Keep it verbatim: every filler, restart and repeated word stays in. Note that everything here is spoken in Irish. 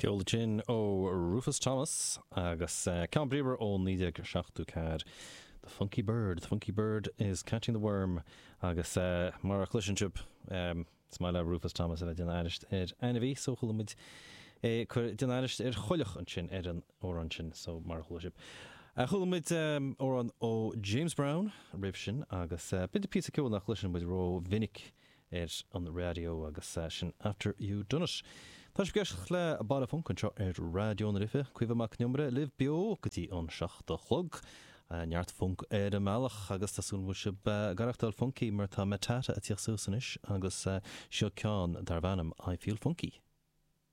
Ceol sin ó Rufus Thomas agus uh, Cambriver ó nídeag seachtú cad. The Funky Bird. The Funky Bird is catching the worm agus uh, mar a relationship um, smaile Rufus Thomas a den airist er ana bhí so chulamid eh, den airist er choilech an sin er an ó an sin so mar a relationship. A chulamid um, ó an ó James Brown rib sin agus uh, bit a pizza ceol nach lisin with ro Vinnick er on the radio agus uh, sin After You Done It. Tá sé gceist le a bada funk an seo ar radio na rife cuimhach numre liv bio gotí an seachta chlog neart funk ar a mealach agus tasún mu se garachtal funky mar tá metata a tíoch susanis agus uh, seo ceán dar bhanam I Feel Funky.